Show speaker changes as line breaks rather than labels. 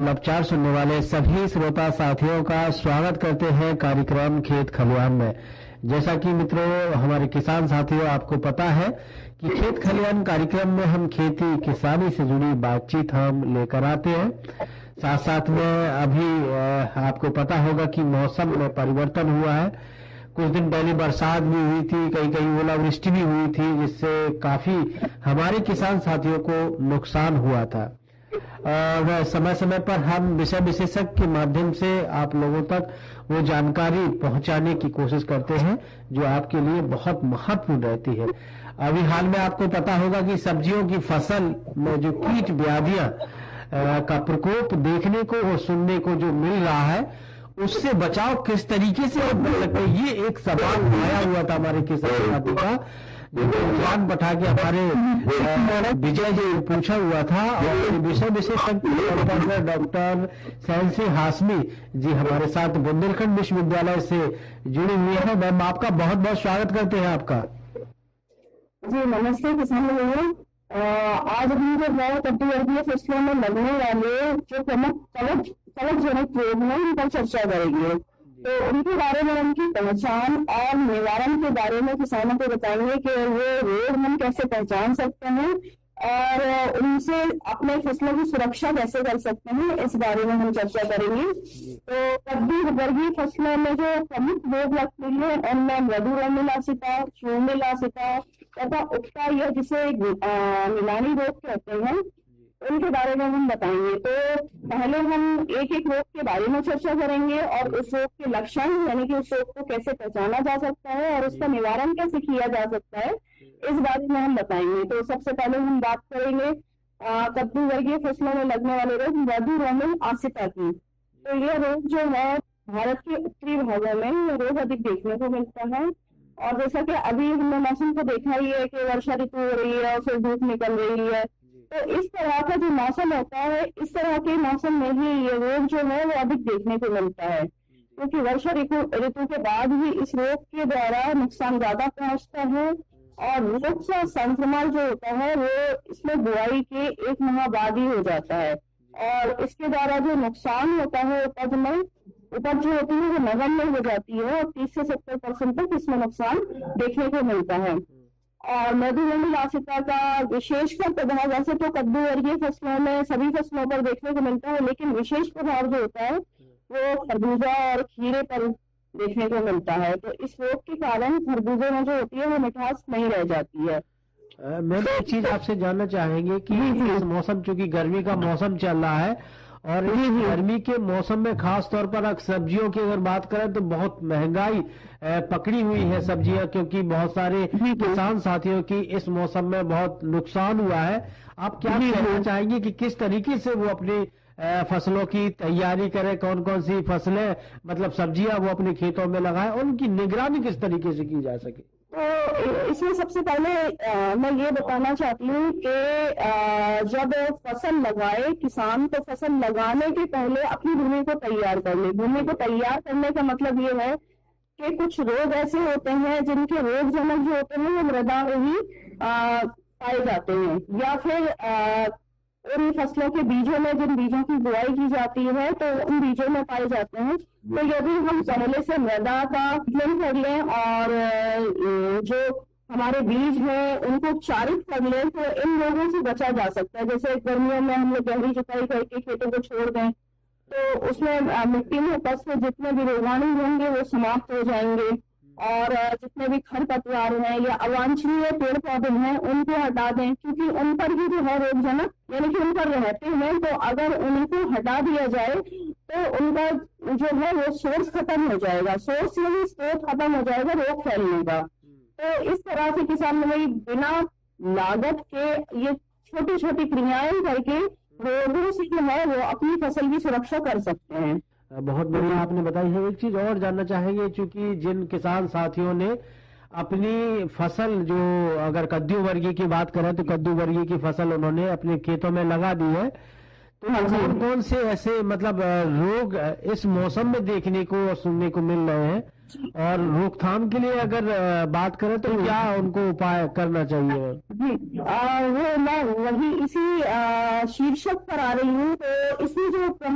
नवचार सुनने वाले सभी श्रोता साथियों का स्वागत करते हैं कार्यक्रम खेत खलिहान में। जैसा कि मित्रों, हमारे किसान साथियों, आपको पता है कि खेत खलिहान कार्यक्रम में हम खेती किसानी से जुड़ी बातचीत हम लेकर आते हैं। साथ साथ में अभी आपको पता होगा कि मौसम में परिवर्तन हुआ है। कुछ दिन पहले बरसात भी हुई थी, कहीं कहीं ओलावृष्टि भी हुई थी, जिससे काफी हमारे किसान साथियों को नुकसान हुआ था। समय समय पर हम विषय विशेषज्ञ के माध्यम से आप लोगों तक वो जानकारी पहुंचाने की कोशिश करते हैं जो आपके लिए बहुत महत्वपूर्ण रहती है। अभी हाल में आपको पता होगा कि सब्जियों की फसल में जो कीट व्याधियां का प्रकोप देखने को और सुनने को जो मिल रहा है, उससे बचाव किस तरीके से हम कर सकते हैं, ये एक सवाल आया हुआ था हमारे किसान साथी का, ध्यान बैठा के हमारे विजय जी पूछा हुआ था। और विषय विशेषज्ञ डॉक्टर सैंसी हाशमी जी हमारे साथ बुंदेलखंड विश्वविद्यालय से जुड़ी हुई है। मैम, आपका बहुत बहुत स्वागत करते हैं आपका।
जी नमस्ते किसान भाइयों। आज हम जो है कद्दू फसलों में लगने वाले जो प्रमुख कवकजनक रोग हैं उन पर चर्चा करेंगे। तो उनके बारे में, उनकी पहचान और निवारण के बारे में किसानों को बताएंगे कि वो रोग हम कैसे पहचान सकते हैं और उनसे अपने फसलों की सुरक्षा कैसे कर सकते हैं, इस बारे में हम चर्चा करेंगे। तो कद्दू वर्गीय फसलों में जो प्रमुख रोग लगते हैं उनमें मृदुरंगलासिता, चूर्णलासिता तथा उपका या जिसे मिलानी रोग कहते हैं, उनके बारे में हम बताएंगे। तो पहले हम एक एक रोग के बारे में चर्चा करेंगे और उस रोग के लक्षण, यानी कि उस रोग को कैसे पहचाना जा सकता है और उसका निवारण कैसे किया जा सकता है, इस बारे में हम बताएंगे। तो सबसे पहले हम बात करेंगे कद्दू वर्गीय फसलों में लगने वाले रोग मृदुरंगलासिता की। तो यह रोग जो है भारत के उत्तरी भागों में यह रोग अधिक देखने को मिलता है। और जैसा कि अभी हमने मौसम को देखा ही है कि वर्षा ऋतु हो रही है और फिर धूप निकल रही है, तो इस तरह का जो मौसम होता है, इस तरह के मौसम में ही ये रोग जो है वो अधिक देखने को मिलता है, क्योंकि वर्षा ऋतु के बाद ही इस रोग के द्वारा नुकसान ज्यादा पहुंचता है। और रोग का संक्रमण जो होता है वो इसमें बुआई के 1 माह बाद ही हो जाता है और इसके द्वारा जो नुकसान होता है उपज जो होती है वो नगण्य हो जाती है और 30 से 70% तक इसमें नुकसान देखने को मिलता है। और मृदुरंगलासिता का विशेषकर प्रभाव, वैसे तो कद्दू वर्गीय फसलों में सभी फसलों पर देखने को मिलता है, लेकिन विशेष प्रभाव जो होता है वो खरबूजा और खीरे पर देखने को मिलता है। तो इस रोग के कारण खरबूजे में जो होती है वो मिठास नहीं रह जाती है।
मैं एक चीज आपसे जानना चाहेंगे कि इस मौसम, चूंकि गर्मी का मौसम चल रहा है और इस गर्मी के मौसम में खास तौर पर सब्जियों की अगर बात करें तो बहुत महंगाई पकड़ी हुई है सब्जियां, क्योंकि बहुत सारे किसान साथियों की इस मौसम में बहुत नुकसान हुआ है। आप क्या कहना चाहेंगे कि किस तरीके से वो अपनी फसलों की तैयारी करें, कौन कौन सी फसलें मतलब सब्जियां वो अपने खेतों में लगाएं और उनकी निगरानी किस तरीके से की जा सके?
तो इसमें सबसे पहले मैं ये बताना चाहती हूँ कि जब फसल लगाए किसान, तो फसल लगाने के पहले अपनी भूमि को तैयार कर ले। भूमि को तैयार करने का मतलब ये है कि कुछ रोग ऐसे होते हैं जिनके रोग जनक जो होते हैं वो मृदा में ही पाए जाते हैं, या फिर उन फसलों के बीजों में, जिन बीजों की बुआई की जाती है तो उन बीजों में पाए जाते हैं। तो यदि हम पहले से मृदा का अध्ययन कर लें और जो हमारे बीज हैं उनको उपचारित कर लें तो इन रोगों से बचा जा सकता है। जैसे गर्मियों में हम लोग गहरी जुताई करके खेतों को छोड़ दें तो उसमें मिट्टी में उपज से जितने भी रोगाणु होंगे वो समाप्त हो जाएंगे और जितने भी खरपतवार हैं या अवांछनीय पेड़ पौधे हैं उनको हटा दें, क्योंकि उन पर ही जो है रोगजनक यानी कि उन पर रहते हैं। तो अगर उनको हटा दिया जाए तो उनका जो है वो सोर्स खत्म हो जाएगा, सोर्स यानी स्रोत खत्म हो जाएगा रोग फैलने का। तो इस तरह से किसान भाई बिना लागत के ये छोटी छोटी क्रियाएं करके रोगों से जो है वो अपनी फसल की सुरक्षा कर सकते हैं।
बहुत बढ़िया आपने बताई है। एक चीज और जानना चाहेंगे, चूंकि जिन किसान साथियों ने अपनी फसल, जो अगर कद्दू वर्गीय की बात करें तो कद्दू वर्गीय की फसल उन्होंने अपने खेतों में लगा दी है, तो कौन कौन से ऐसे मतलब रोग इस मौसम में देखने को और सुनने को मिल रहे हैं और रोकथाम के लिए अगर बात करें तो क्या उनको उपाय करना चाहिए?
जी वो मैं वही इसी शीर्षक पर आ रही हूँ। तो इसमें जो